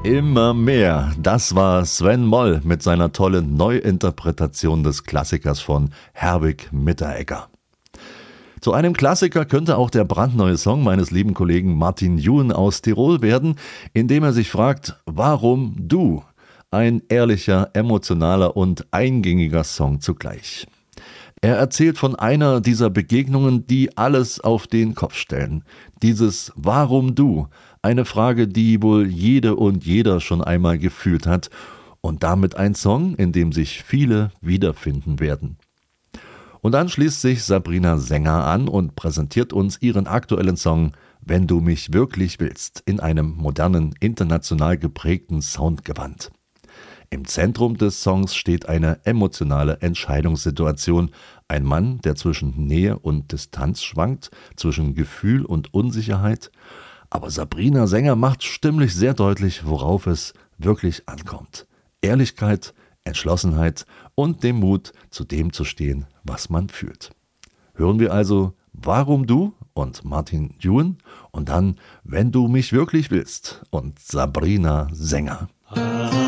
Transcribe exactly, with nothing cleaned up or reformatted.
Immer mehr. Das war Sven Moll mit seiner tollen Neuinterpretation des Klassikers von Herbig Mitteregger. Zu einem Klassiker könnte auch der brandneue Song meines lieben Kollegen Martin Juhn aus Tirol werden, indem er sich fragt, warum du? Ein ehrlicher, emotionaler und eingängiger Song zugleich. Er erzählt von einer dieser Begegnungen, die alles auf den Kopf stellen. Dieses Warum du? Eine Frage, die wohl jede und jeder schon einmal gefühlt hat. Und damit ein Song, in dem sich viele wiederfinden werden. Und dann schließt sich Sabrina Sänger an und präsentiert uns ihren aktuellen Song Wenn du mich wirklich willst in einem modernen, international geprägten Soundgewand. Im Zentrum des Songs steht eine emotionale Entscheidungssituation. Ein Mann, der zwischen Nähe und Distanz schwankt, zwischen Gefühl und Unsicherheit. Aber Sabrina Sänger macht stimmlich sehr deutlich, worauf es wirklich ankommt. Ehrlichkeit, Entschlossenheit und dem Mut, zu dem zu stehen, was man fühlt. Hören wir also Warum du und Martin Juhn und dann Wenn du mich wirklich willst und Sabrina Sänger.